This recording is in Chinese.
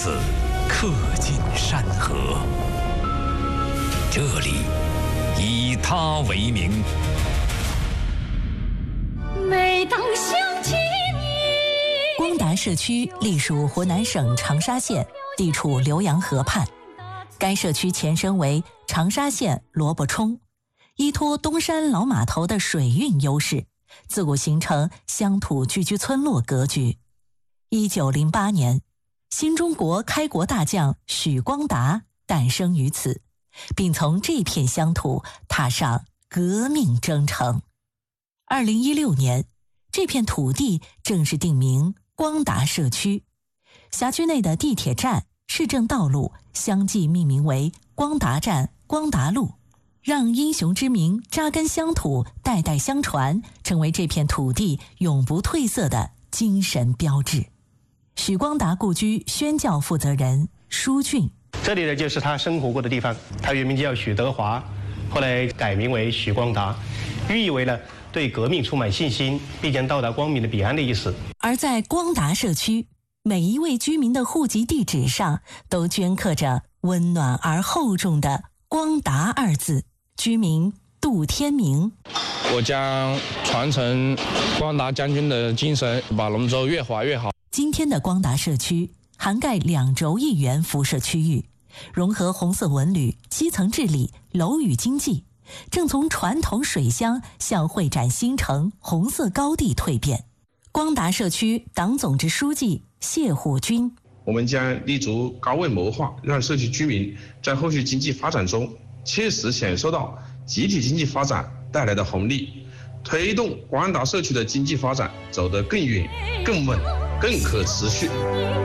此刻进山河。这里以它为名。 每当想起你， 光达社区隶属湖南省长沙县，地处浏阳河畔。该社区前身为长沙县萝卜冲，依托东山老码头的水运优势，自古形成乡土聚居村落格局。1908年，新中国开国大将许光达诞生于此，并从这片乡土踏上革命征程。2016年，这片土地正式定名光达社区，辖区内的地铁站、市政道路相继命名为光达站、光达路，让英雄之名扎根乡土，代代相传，成为这片土地永不褪色的精神标志。许光达故居宣教负责人舒俊： 这里呢就是他生活过的地方，他原名叫许德华，后来改名为许光达，寓意为了对革命充满信心，必将到达光明的彼岸的意思。 而在光达社区，每一位居民的户籍地址上都镌刻着温暖而厚重的光达二字。居民杜天明： 我将传承光达将军的精神，把龙舟越划越好。 今天的光达社区涵盖2轴1圆辐射区域，融合红色文旅、基层治理、楼宇经济，正从传统水乡向会展新城红色高地蜕变。光达社区党总支书记谢虎军： 我们将立足高位谋划，让社区居民在后续经济发展中切实享受到集体经济发展带来的红利，推动光达社区的经济发展走得更远、更稳、更可持续。